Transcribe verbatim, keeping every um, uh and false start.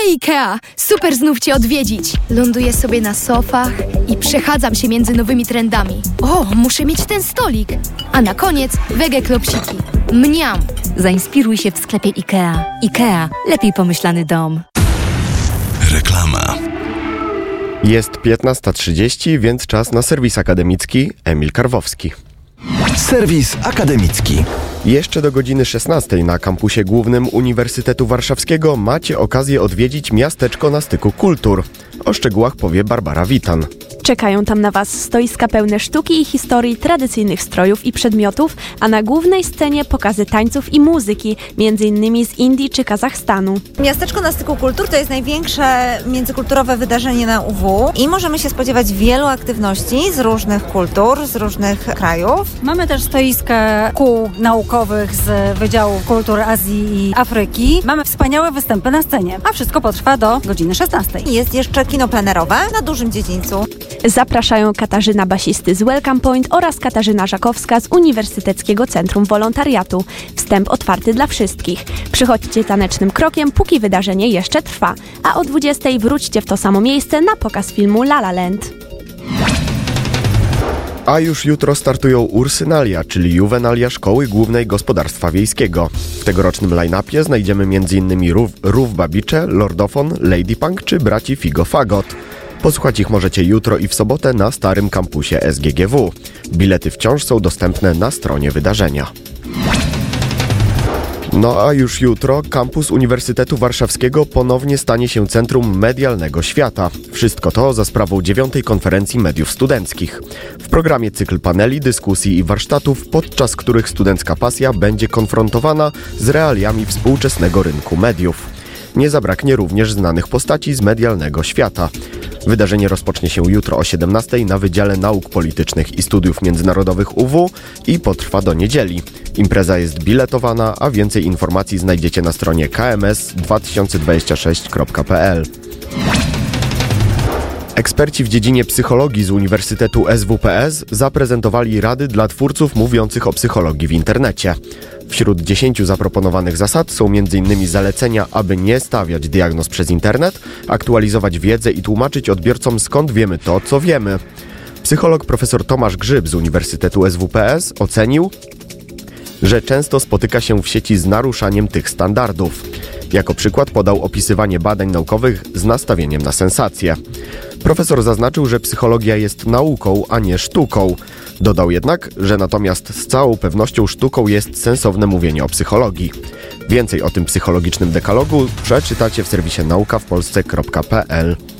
Hej Ikea! Super znów Cię odwiedzić! Ląduję sobie na sofach i przechadzam się między nowymi trendami. O, muszę mieć ten stolik! A na koniec wege klopsiki. Mniam! Zainspiruj się w sklepie Ikea. Ikea. Lepiej pomyślany dom. Reklama. Jest piętnasta trzydzieści, więc czas na serwis akademicki. Emil Karwowski. Serwis akademicki. Jeszcze do godziny szesnastej na kampusie głównym Uniwersytetu Warszawskiego macie okazję odwiedzić miasteczko na styku kultur. O szczegółach powie Barbara Witan. Czekają tam na Was stoiska pełne sztuki i historii, tradycyjnych strojów i przedmiotów, a na głównej scenie pokazy tańców i muzyki, między innymi z Indii czy Kazachstanu. Miasteczko na styku kultur to jest największe międzykulturowe wydarzenie na U W i możemy się spodziewać wielu aktywności z różnych kultur, z różnych krajów. Mamy też stoiska kół naukowych z Wydziału Kultur Azji i Afryki. Mamy wspaniałe występy na scenie, a wszystko potrwa do godziny szesnastej. Jest jeszcze kino plenerowe na dużym dziedzińcu. Zapraszają Katarzyna Basisty z Welcome Point oraz Katarzyna Żakowska z Uniwersyteckiego Centrum Wolontariatu. Wstęp otwarty dla wszystkich. Przychodźcie tanecznym krokiem, póki wydarzenie jeszcze trwa. A o dwudziestej wróćcie w to samo miejsce na pokaz filmu La La Land. A już jutro startują Ursynalia, czyli juwenalia Szkoły Głównej Gospodarstwa Wiejskiego. W tegorocznym line-upie znajdziemy m.in. Rów, Rów Babicze, Lordofon, Ladypunk czy braci Figo Fagot. Posłuchać ich możecie jutro i w sobotę na starym kampusie S G G W. Bilety wciąż są dostępne na stronie wydarzenia. No a już jutro kampus Uniwersytetu Warszawskiego ponownie stanie się centrum medialnego świata. Wszystko to za sprawą dziewiątej konferencji mediów studenckich. W programie cykl paneli, dyskusji i warsztatów, podczas których studencka pasja będzie konfrontowana z realiami współczesnego rynku mediów. Nie zabraknie również znanych postaci z medialnego świata. Wydarzenie rozpocznie się jutro o siedemnastej na Wydziale Nauk Politycznych i Studiów Międzynarodowych U W i potrwa do niedzieli. Impreza jest biletowana, a więcej informacji znajdziecie na stronie k m s dwa tysiące dwadzieścia sześć kropka p l. Eksperci w dziedzinie psychologii z Uniwersytetu S W P S zaprezentowali rady dla twórców mówiących o psychologii w internecie. Wśród dziesięciu zaproponowanych zasad są m.in. zalecenia, aby nie stawiać diagnoz przez internet, aktualizować wiedzę i tłumaczyć odbiorcom, skąd wiemy to, co wiemy. Psycholog profesor Tomasz Grzyb z Uniwersytetu S W P S ocenił, że często spotyka się w sieci z naruszaniem tych standardów. Jako przykład podał opisywanie badań naukowych z nastawieniem na sensację. Profesor zaznaczył, że psychologia jest nauką, a nie sztuką. Dodał jednak, że natomiast z całą pewnością sztuką jest sensowne mówienie o psychologii. Więcej o tym psychologicznym dekalogu przeczytacie w serwisie nauka w polsce kropka p l.